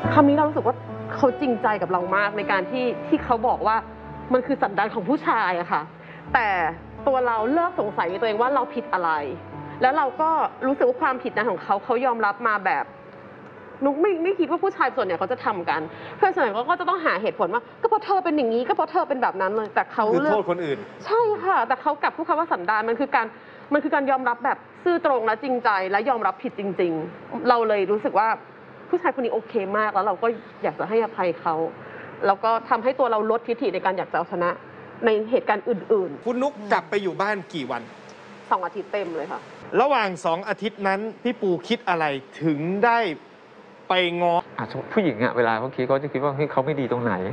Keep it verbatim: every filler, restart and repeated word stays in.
คำนี้เรารู้สึกว่าเขาจริงใจกับเรามากในการที่ที่เขาบอกว่ามันคือสันดานของผู้ชายอะค่ะแต่ตัวเราเลิกสงสัยในตัวเองว่าเราผิดอะไรแล้วเราก็รู้สึกว่าความผิดนั้นของเขาเขายอมรับมาแบบนุกไม่ไม่คิดว่าผู้ชายส่วนใหญ่เขาจะทำกันเพื่อนส่วนใหญ่ก็จะต้องหาเหตุผลว่าก็เพราะเธอเป็นอย่างนี้ก็เพราะเธอเป็นแบบนั้นเลยแต่เขาคือเลือกโทษคนอื่นใช่ค่ะแต่เขากลับพูดคำว่าสันดานมันคือการมันคือการยอมรับแบบซื่อตรงและจริงใจและยอมรับผิดจริงๆเราเลยรู้สึกว่าผู้ชายคนนี้โอเคมากแล้วเราก็อยากจะให้อภัยเขาแล้วก็ทำให้ตัวเราลดทิฐิในการอยากจะเอาชนะในเหตุการณ์อื่นๆคุณนุกกลับไปอยู่บ้านกี่วันสองอาทิตย์เต็มเลยค่ะระหว่างสองอาทิตย์นั้นพี่ปูคิดอะไรถึงได้ไปง้อผู้หญิงอะเวลาเขาคิดเขาจะคิดว่าเฮ้ยเขาไม่ดีตรงไหน